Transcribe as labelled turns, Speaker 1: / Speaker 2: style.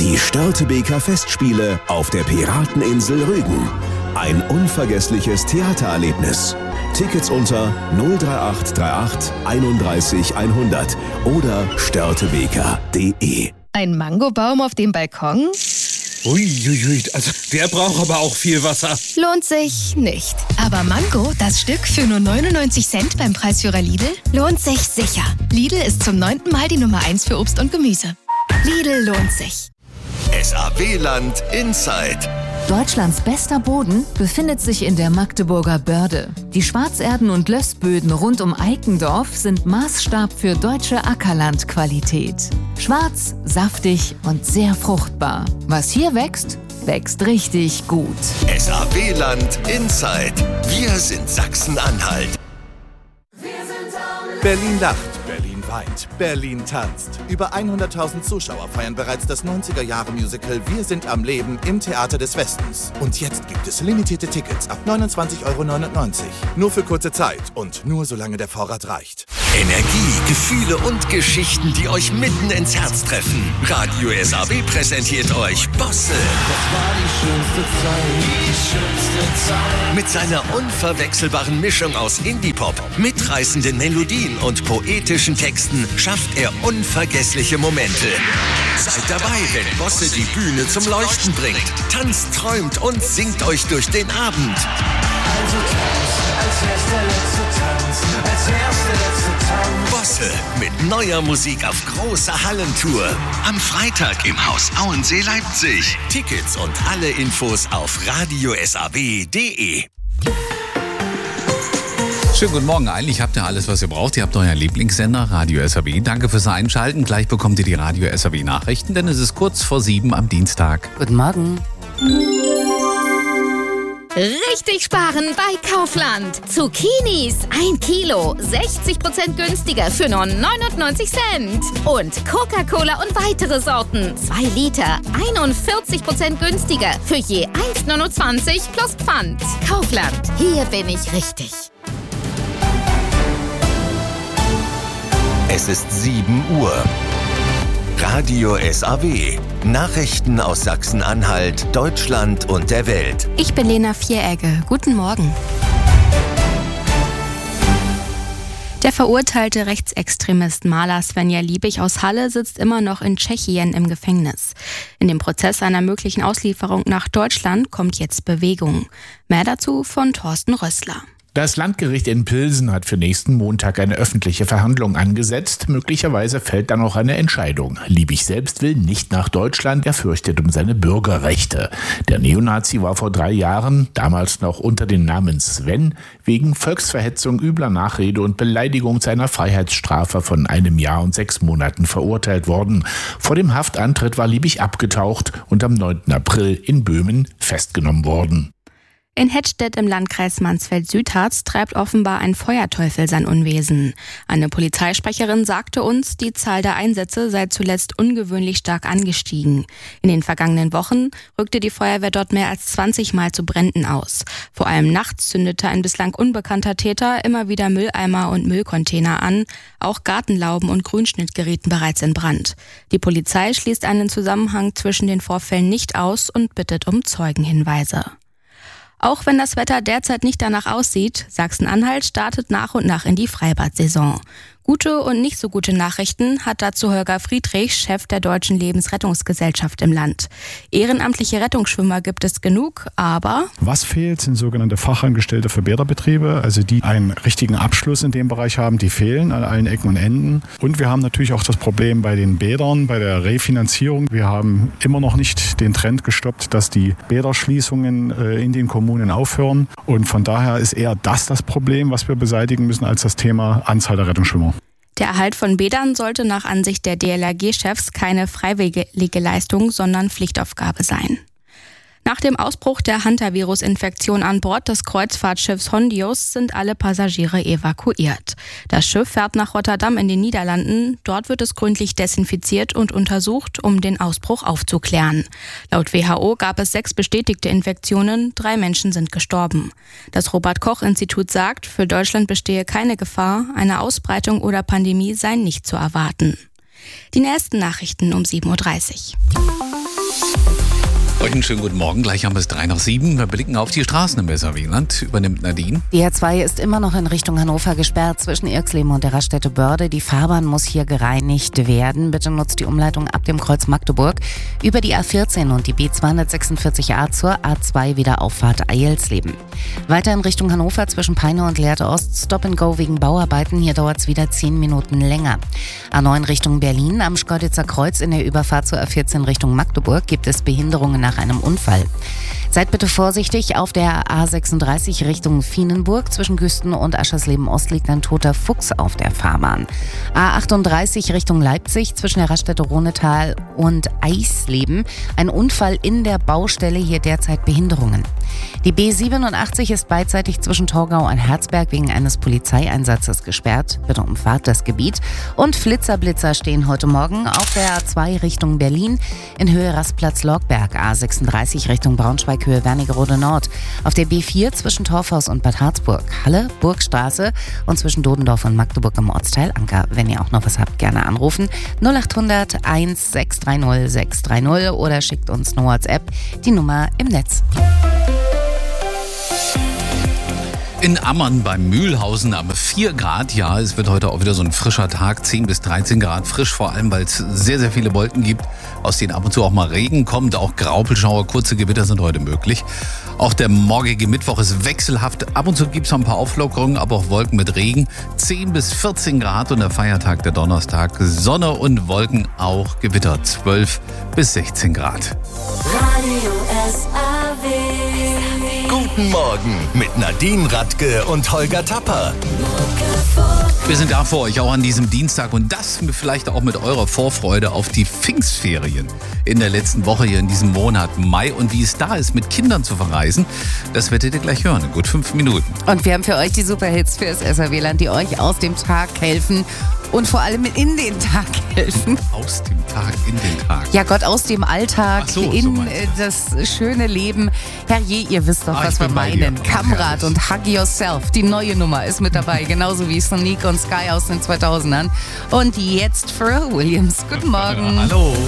Speaker 1: Die Störtebeker Festspiele auf der Pirateninsel Rügen. Ein unvergessliches Theatererlebnis. Tickets unter 03838 31 100 oder störtebeker.de.
Speaker 2: Ein Mangobaum auf dem Balkon?
Speaker 3: Uiuiui, also der braucht aber auch viel Wasser.
Speaker 2: Lohnt sich nicht. Aber Mango, das Stück für nur 99 Cent beim Preisführer Lidl, lohnt sich sicher. Lidl ist zum 9. Mal die Nummer 1 für Obst und Gemüse. Lidl lohnt sich.
Speaker 1: SAW-Land Inside.
Speaker 4: Deutschlands bester Boden befindet sich in der Magdeburger Börde. Die Schwarzerden- und Lössböden rund um Eikendorf sind Maßstab für deutsche Ackerlandqualität. Schwarz, saftig und sehr fruchtbar. Was hier wächst, wächst richtig gut.
Speaker 1: SAW-Land Inside. Wir sind Sachsen-Anhalt.
Speaker 5: Berlin lacht, Berlin weint, Berlin tanzt. Über 100.000 Zuschauer feiern bereits das 90er-Jahre-Musical Wir sind am Leben im Theater des Westens. Und jetzt gibt es limitierte Tickets ab 29,99 €. Nur für kurze Zeit und nur solange der Vorrat reicht.
Speaker 1: Energie, Gefühle und Geschichten, die euch mitten ins Herz treffen. Radio SAW präsentiert euch Bosse.
Speaker 6: Das war die schönste Zeit.
Speaker 1: Mit seiner unverwechselbaren Mischung aus Indie-Pop, mitreißenden Melodien und poetischen Texten schafft er unvergessliche Momente. Seid dabei, wenn Bosse die Bühne zum Leuchten bringt, tanzt, träumt und singt euch durch den Abend.
Speaker 6: Also tanz, als wär's der letzte Tanz, als wär's der letzte Tanz.
Speaker 1: Bosse mit neuer Musik auf großer Hallentour. Am Freitag im Haus Auensee Leipzig. Tickets und alle Infos auf radiosaw.de.
Speaker 7: Schönen guten Morgen. Eigentlich habt ihr alles, was ihr braucht. Ihr habt euren Lieblingssender Radio SAW. Danke fürs Einschalten. Gleich bekommt ihr die Radio SAW Nachrichten, denn es ist kurz vor 7 am Dienstag.
Speaker 4: Guten Morgen.
Speaker 2: Richtig sparen bei Kaufland. Zucchinis 1 Kilo, 60% günstiger für nur 99 Cent. Und Coca-Cola und weitere Sorten, 2 Liter, 41% günstiger für je 1,29 plus Pfand. Kaufland, hier bin ich richtig.
Speaker 1: Es ist 7 Uhr. Radio SAW. Nachrichten aus Sachsen-Anhalt, Deutschland und der Welt.
Speaker 8: Ich bin Lena Vieregge. Guten Morgen. Der verurteilte Rechtsextremist Maler Svenja Liebig aus Halle sitzt immer noch in Tschechien im Gefängnis. In dem Prozess seiner möglichen Auslieferung nach Deutschland kommt jetzt Bewegung. Mehr dazu von Thorsten Rössler.
Speaker 9: Das Landgericht in Pilsen hat für nächsten Montag eine öffentliche Verhandlung angesetzt. Möglicherweise fällt dann auch eine Entscheidung. Liebig selbst will nicht nach Deutschland. Er fürchtet um seine Bürgerrechte. Der Neonazi war vor 3 Jahren, damals noch unter dem Namen Sven, wegen Volksverhetzung, übler Nachrede und Beleidigung zu einer Freiheitsstrafe von 1 Jahr und 6 Monaten verurteilt worden. Vor dem Haftantritt war Liebig abgetaucht und am 9. April in Böhmen festgenommen worden.
Speaker 8: In Hettstedt im Landkreis Mansfeld-Südharz treibt offenbar ein Feuerteufel sein Unwesen. Eine Polizeisprecherin sagte uns, die Zahl der Einsätze sei zuletzt ungewöhnlich stark angestiegen. In den vergangenen Wochen rückte die Feuerwehr dort mehr als 20 Mal zu Bränden aus. Vor allem nachts zündete ein bislang unbekannter Täter immer wieder Mülleimer und Müllcontainer an. Auch Gartenlauben und Grünschnitt gerieten bereits in Brand. Die Polizei schließt einen Zusammenhang zwischen den Vorfällen nicht aus und bittet um Zeugenhinweise. Auch wenn das Wetter derzeit nicht danach aussieht, Sachsen-Anhalt startet nach und nach in die Freibad-Saison. Gute und nicht so gute Nachrichten hat dazu Holger Friedrich, Chef der Deutschen Lebensrettungsgesellschaft im Land. Ehrenamtliche Rettungsschwimmer gibt es genug, aber...
Speaker 10: Was fehlt, sind sogenannte Fachangestellte für Bäderbetriebe, also die einen richtigen Abschluss in dem Bereich haben, die fehlen an allen Ecken und Enden. Und wir haben natürlich auch das Problem bei den Bädern, bei der Refinanzierung. Wir haben immer noch nicht den Trend gestoppt, dass die Bäderschließungen in den Kommunen aufhören. Und von daher ist eher das Problem, was wir beseitigen müssen, als das Thema Anzahl der Rettungsschwimmer.
Speaker 8: Der Erhalt von Bädern sollte nach Ansicht der DLRG-Chefs keine freiwillige Leistung, sondern Pflichtaufgabe sein. Nach dem Ausbruch der Hantavirus-Infektion an Bord des Kreuzfahrtschiffs Hondius sind alle Passagiere evakuiert. Das Schiff fährt nach Rotterdam in den Niederlanden. Dort wird es gründlich desinfiziert und untersucht, um den Ausbruch aufzuklären. Laut WHO gab es 6 bestätigte Infektionen, 3 Menschen sind gestorben. Das Robert-Koch-Institut sagt, für Deutschland bestehe keine Gefahr, eine Ausbreitung oder Pandemie sei nicht zu erwarten. Die nächsten Nachrichten um 7:30 Uhr.
Speaker 7: Euch einen schönen guten Morgen. Gleich haben wir es 6:03. Wir blicken auf die Straßen im Weserwieland. Übernimmt Nadine.
Speaker 11: Die A2 ist immer noch in Richtung Hannover gesperrt zwischen Irxleben und der Raststätte Börde. Die Fahrbahn muss hier gereinigt werden. Bitte nutzt die Umleitung ab dem Kreuz Magdeburg über die A14 und die B246a zur A2 Wiederauffahrt Eilsleben. Weiter in Richtung Hannover zwischen Peine und Lehrte Ost. Stop and Go wegen Bauarbeiten. Hier dauert es wieder 10 Minuten länger. A9 Richtung Berlin. Am Schkeuditzer Kreuz in der Überfahrt zur A14 Richtung Magdeburg gibt es Behinderungen nach einem Unfall. Seid bitte vorsichtig, auf der A36 Richtung Vienenburg. Zwischen Güsten und Aschersleben-Ost liegt ein toter Fuchs auf der Fahrbahn. A38 Richtung Leipzig zwischen der Raststätte Ronetal und Eisleben. Ein Unfall in der Baustelle, hier derzeit Behinderungen. Die B87 ist beidseitig zwischen Torgau und Herzberg wegen eines Polizeieinsatzes gesperrt. Bitte umfahrt das Gebiet. Und Flitzer-Blitzer stehen heute Morgen auf der A2 Richtung Berlin in Höhe Rastplatz-Lorgberg. A36 Richtung Braunschweig, Höhe Wernigerode Nord. Auf der B4 zwischen Torfhaus und Bad Harzburg. Halle, Burgstraße und zwischen Dodendorf und Magdeburg im Ortsteil Anker. Wenn ihr auch noch was habt, gerne anrufen. 0800 1630 630 oder schickt uns eine WhatsApp. Die Nummer im Netz.
Speaker 7: In Ammann beim Mühlhausen haben wir 4 Grad. Ja, es wird heute auch wieder so ein frischer Tag. 10 bis 13 Grad frisch, vor allem, weil es sehr, sehr viele Wolken gibt, aus denen ab und zu auch mal Regen kommt. Auch Graupelschauer, kurze Gewitter sind heute möglich. Auch der morgige Mittwoch ist wechselhaft. Ab und zu gibt es noch ein paar Auflockerungen, aber auch Wolken mit Regen. 10 bis 14 Grad und der Feiertag, der Donnerstag. Sonne und Wolken, auch Gewitter. 12 bis 16 Grad.
Speaker 6: Radio SAW.
Speaker 1: Guten Morgen mit Nadine Radke und Holger Tapper.
Speaker 7: Wir sind da für euch auch an diesem Dienstag und das vielleicht auch mit eurer Vorfreude auf die Pfingstferien in der letzten Woche hier in diesem Monat Mai. Und wie es da ist, mit Kindern zu verreisen, das werdet ihr gleich hören in gut 5 Minuten.
Speaker 11: Und wir haben für euch die Superhits fürs SAW-Land, die euch aus dem Tag helfen und vor allem in den Tag helfen.
Speaker 7: Aus dem Tag in den Tag?
Speaker 11: Ja Gott, aus dem Alltag
Speaker 7: so,
Speaker 11: in
Speaker 7: so
Speaker 11: das schöne Leben. Herrje, ihr wisst doch, was wir meinen. Kamrat und Hug Yourself, die neue Nummer ist mit dabei, genauso wie Sonic und Sky aus den 2000ern. Und jetzt Pharrell Williams. Guten Morgen.
Speaker 7: Hallo.